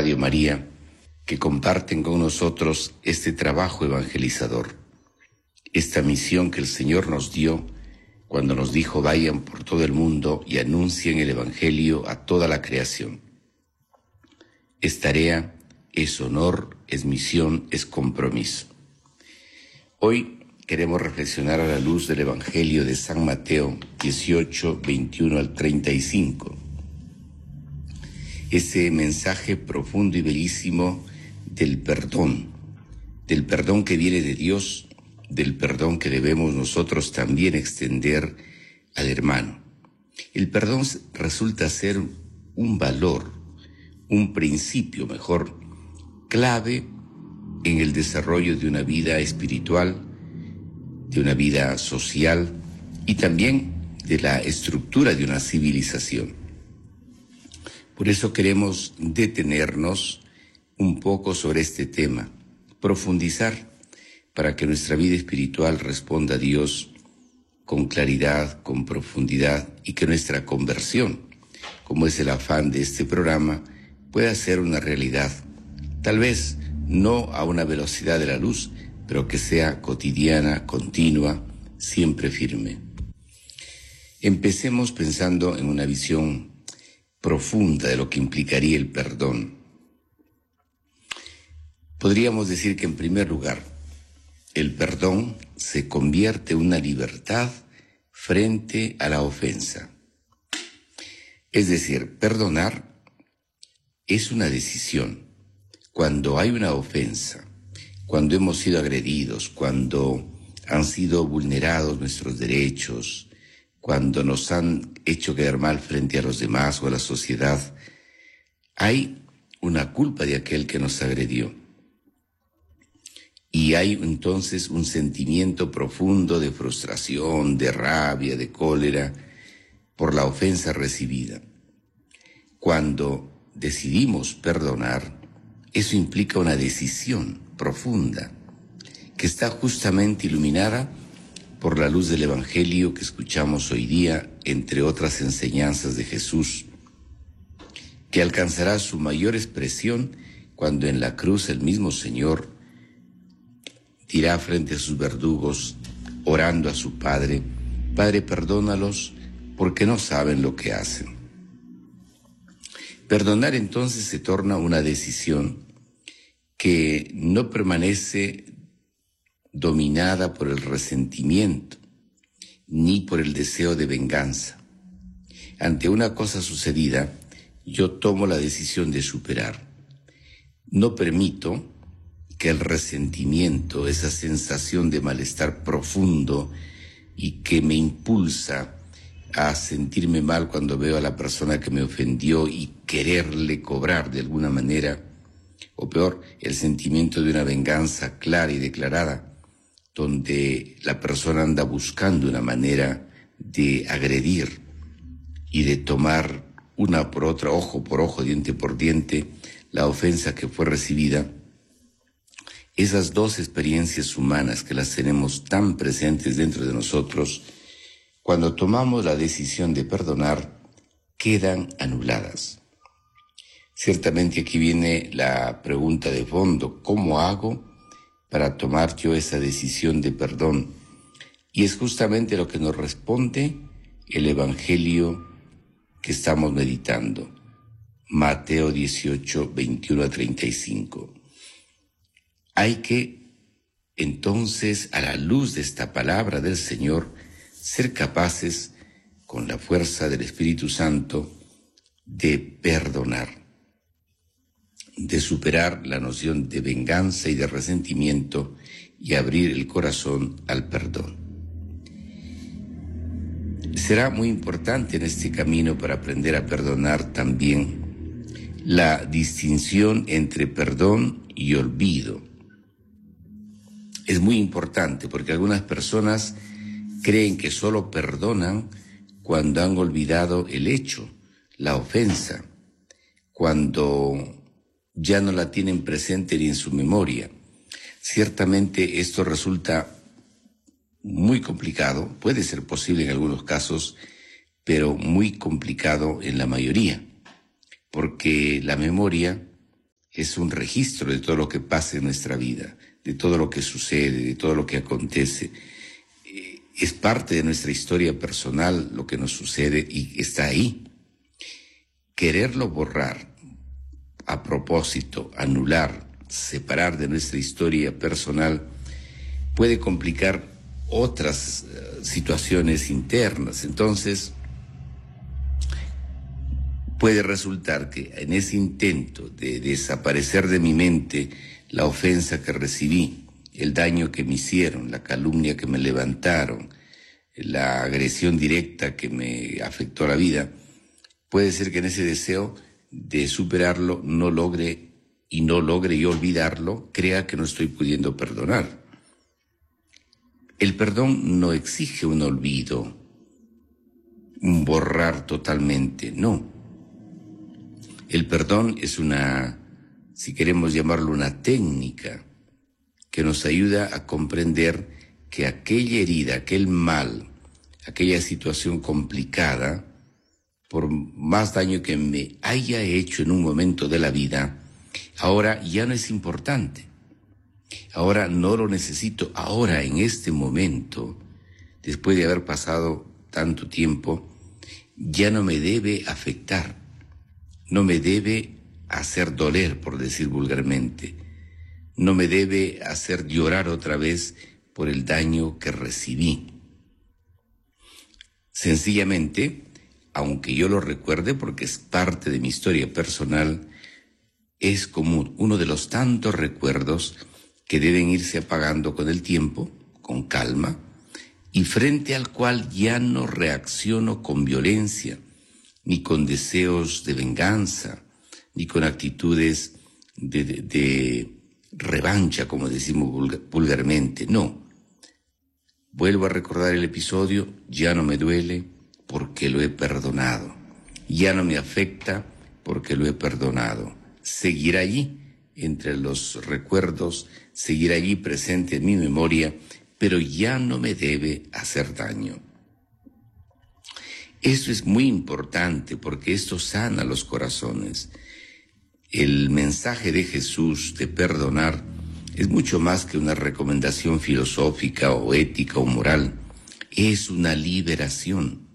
Radio María, que comparten con nosotros este trabajo evangelizador, esta misión que el Señor nos dio cuando nos dijo: vayan por todo el mundo y anuncien el Evangelio a toda la creación. Es tarea, es honor, es misión, es compromiso. Hoy queremos reflexionar a la luz del Evangelio de San Mateo 18, 21 al 35. Ese mensaje profundo y bellísimo del perdón que viene de Dios, del perdón que debemos nosotros también extender al hermano. El perdón resulta ser un valor, un principio mejor, clave en el desarrollo de una vida espiritual, de una vida social y también de la estructura de una civilización. Por eso queremos detenernos un poco sobre este tema, profundizar para que nuestra vida espiritual responda a Dios con claridad, con profundidad, y que nuestra conversión, como es el afán de este programa, pueda ser una realidad. Tal vez no a una velocidad de la luz, pero que sea cotidiana, continua, siempre firme. Empecemos pensando en una visión profunda de lo que implicaría el perdón. Podríamos decir que, en primer lugar, el perdón se convierte en una libertad frente a la ofensa. Es decir, perdonar es una decisión. Cuando hay una ofensa, cuando hemos sido agredidos, cuando han sido vulnerados nuestros derechos, cuando nos han hecho quedar mal frente a los demás o a la sociedad, hay una culpa de aquel que nos agredió. Y hay entonces un sentimiento profundo de frustración, de rabia, de cólera por la ofensa recibida. Cuando decidimos perdonar, eso implica una decisión profunda que está justamente iluminada por la luz del Evangelio que escuchamos hoy día, entre otras enseñanzas de Jesús, que alcanzará su mayor expresión cuando en la cruz el mismo Señor dirá frente a sus verdugos, orando a su Padre: Padre, perdónalos porque no saben lo que hacen. Perdonar entonces se torna una decisión que no permanece dominada por el resentimiento ni por el deseo de venganza. Ante una cosa sucedida, yo tomo la decisión de superar. No permito que el resentimiento, esa sensación de malestar profundo y que me impulsa a sentirme mal cuando veo a la persona que me ofendió y quererle cobrar de alguna manera, o peor, el sentimiento de una venganza clara y declarada, donde la persona anda buscando una manera de agredir y de tomar una por otra, ojo por ojo, diente por diente, la ofensa que fue recibida. Esas dos experiencias humanas que las tenemos tan presentes dentro de nosotros, cuando tomamos la decisión de perdonar, quedan anuladas. Ciertamente aquí viene la pregunta de fondo: ¿cómo hago para tomar yo esa decisión de perdón? Y es justamente lo que nos responde el Evangelio que estamos meditando, Mateo 18, 21 a 35. Hay que, entonces, a la luz de esta palabra del Señor, ser capaces, con la fuerza del Espíritu Santo, de perdonar, de superar la noción de venganza y de resentimiento y abrir el corazón al perdón. Será muy importante en este camino para aprender a perdonar también la distinción entre perdón y olvido. Es muy importante porque algunas personas creen que solo perdonan cuando han olvidado el hecho, la ofensa, cuando ya no la tienen presente ni en su memoria. Ciertamente esto resulta muy complicado, puede ser posible en algunos casos, pero muy complicado en la mayoría, porque la memoria es un registro de todo lo que pasa en nuestra vida, de todo lo que sucede, de todo lo que acontece. Es parte de nuestra historia personal lo que nos sucede y está ahí. Quererlo borrar a propósito, anular, separar de nuestra historia personal puede complicar otras situaciones internas. Entonces, puede resultar que en ese intento de desaparecer de mi mente la ofensa que recibí, el daño que me hicieron, la calumnia que me levantaron, la agresión directa que me afectó la vida, puede ser que en ese deseo de superarlo no logre yo olvidarlo, crea que no estoy pudiendo perdonar. El perdón no exige un olvido, un borrar totalmente, no. El perdón es si queremos llamarlo una técnica, que nos ayuda a comprender que aquella herida, aquel mal, aquella situación complicada, por más daño que me haya hecho en un momento de la vida, ahora ya no es importante. Ahora no lo necesito. Ahora, en este momento, después de haber pasado tanto tiempo, ya no me debe afectar. No me debe hacer doler, por decir vulgarmente. No me debe hacer llorar otra vez por el daño que recibí. Sencillamente, aunque yo lo recuerde porque es parte de mi historia personal, es como uno de los tantos recuerdos que deben irse apagando con el tiempo, con calma, y frente al cual ya no reacciono con violencia, ni con deseos de venganza, ni con actitudes de revancha, como decimos vulgarmente. No. Vuelvo a recordar el episodio, ya no me duele porque lo he perdonado. Ya no me afecta porque lo he perdonado. Seguirá allí entre los recuerdos, seguirá allí presente en mi memoria, pero ya no me debe hacer daño. Esto es muy importante porque esto sana los corazones. El mensaje de Jesús de perdonar es mucho más que una recomendación filosófica o ética o moral. Es una liberación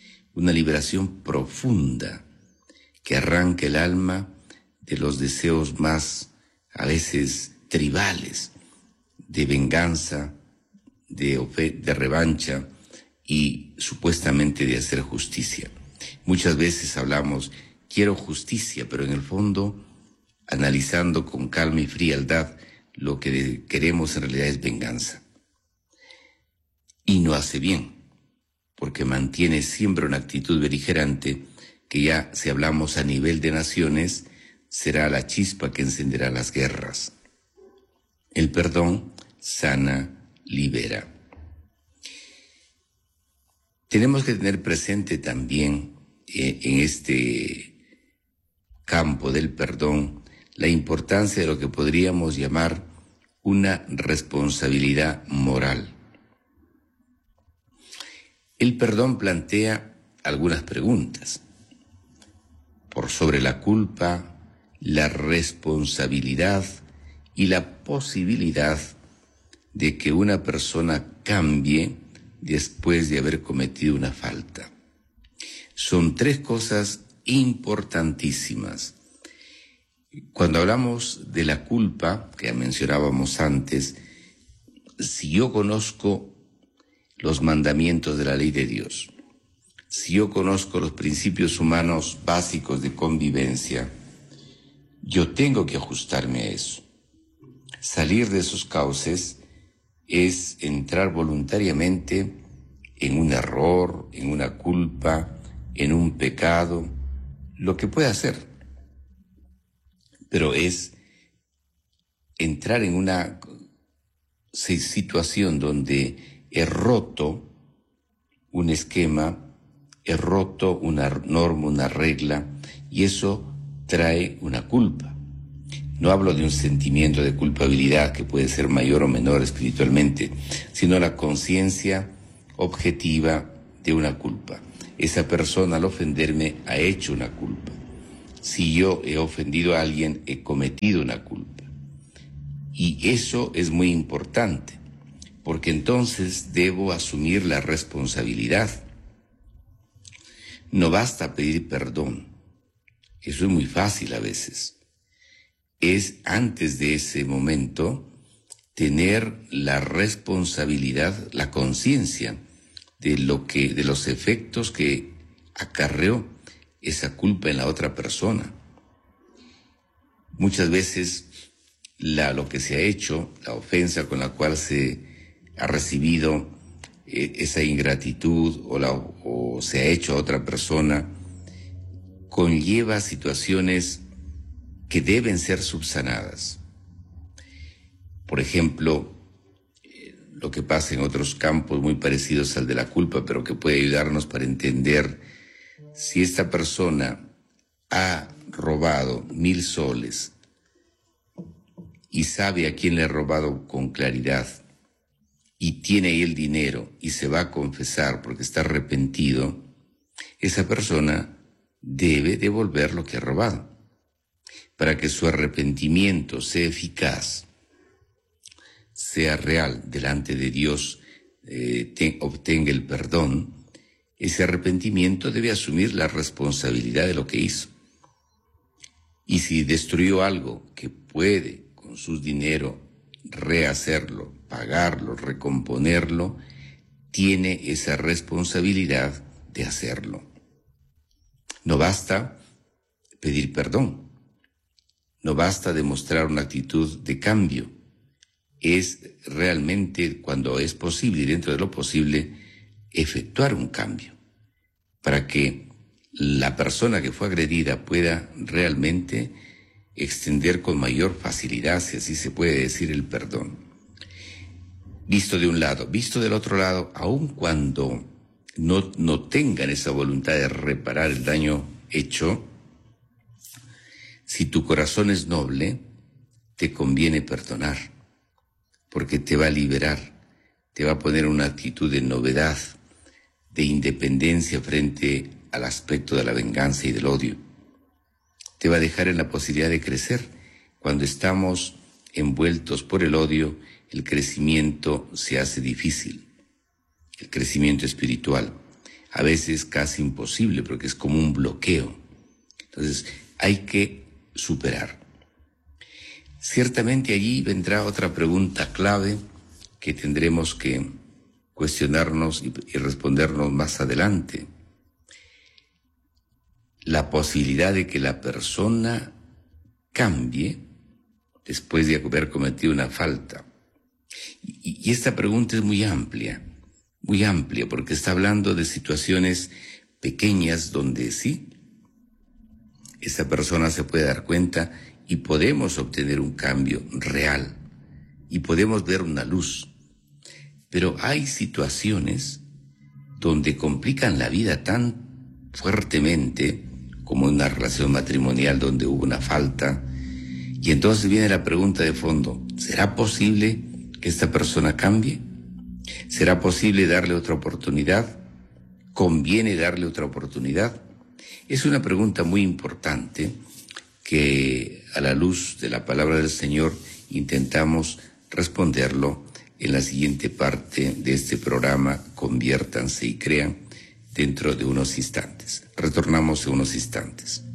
profunda que arranca el alma de los deseos más, a veces, tribales, de venganza, de revancha y supuestamente de hacer justicia. Muchas veces hablamos, quiero justicia, pero en el fondo, analizando con calma y frialdad, lo que queremos en realidad es venganza. Y no hace bien, porque mantiene siempre una actitud beligerante que ya, si hablamos a nivel de naciones, será la chispa que encenderá las guerras. El perdón sana, libera. Tenemos que tener presente también en este campo del perdón la importancia de lo que podríamos llamar una responsabilidad moral. El perdón plantea algunas preguntas sobre la culpa, la responsabilidad y la posibilidad de que una persona cambie después de haber cometido una falta. Son tres cosas importantísimas. Cuando hablamos de la culpa, que ya mencionábamos antes, si yo conozco los mandamientos de la ley de Dios, si yo conozco los principios humanos básicos de convivencia, yo tengo que ajustarme a eso. Salir de esos cauces es entrar voluntariamente en un error, en una culpa, en un pecado, lo que pueda ser. Pero es entrar en una situación donde he roto un esquema, he roto una norma, una regla, y eso trae una culpa. No hablo de un sentimiento de culpabilidad que puede ser mayor o menor espiritualmente, sino la conciencia objetiva de una culpa. Esa persona al ofenderme ha hecho una culpa. Si yo he ofendido a alguien, he cometido una culpa. Y eso es muy importante, porque entonces debo asumir la responsabilidad. No basta pedir perdón. Eso es muy fácil a veces. Es antes de ese momento tener la responsabilidad, la conciencia de los efectos que acarreó esa culpa en la otra persona. Muchas veces lo que se ha hecho, la ofensa con la cual se ha recibido esa ingratitud o se ha hecho a otra persona, conlleva situaciones que deben ser subsanadas. Por ejemplo, lo que pasa en otros campos muy parecidos al de la culpa, pero que puede ayudarnos para entender si esta persona ha robado 1,000 soles y sabe a quién le ha robado con claridad y tiene ahí el dinero y se va a confesar porque está arrepentido, esa persona debe devolver lo que ha robado. Para que su arrepentimiento sea eficaz, sea real delante de Dios, obtenga el perdón, ese arrepentimiento debe asumir la responsabilidad de lo que hizo. Y si destruyó algo que puede con su dinero rehacerlo, pagarlo, recomponerlo, tiene esa responsabilidad de hacerlo. No basta pedir perdón, no basta demostrar una actitud de cambio. Es realmente, cuando es posible y dentro de lo posible, efectuar un cambio para que la persona que fue agredida pueda realmente extender con mayor facilidad, si así se puede decir, el perdón. Visto de un lado, visto del otro lado, aun cuando no tengan esa voluntad de reparar el daño hecho, si tu corazón es noble, te conviene perdonar, porque te va a liberar, te va a poner una actitud de novedad, de independencia frente al aspecto de la venganza y del odio. Te va a dejar en la posibilidad de crecer. Cuando estamos envueltos por el odio, el crecimiento se hace difícil, el crecimiento espiritual, a veces casi imposible, porque es como un bloqueo. Entonces, hay que superar. Ciertamente allí vendrá otra pregunta clave que tendremos que cuestionarnos y respondernos más adelante. La posibilidad de que la persona cambie después de haber cometido una falta. Y esta pregunta es muy amplia, porque está hablando de situaciones pequeñas donde sí, esa persona se puede dar cuenta y podemos obtener un cambio real y podemos ver una luz. Pero hay situaciones donde complican la vida tan fuertemente como una relación matrimonial donde hubo una falta, y entonces viene la pregunta de fondo: ¿será posible que esta persona cambie? ¿Será posible darle otra oportunidad? ¿Conviene darle otra oportunidad? Es una pregunta muy importante que, a la luz de la palabra del Señor, intentamos responderlo en la siguiente parte de este programa, Conviértanse y Crean, dentro de unos instantes. Retornamos en unos instantes.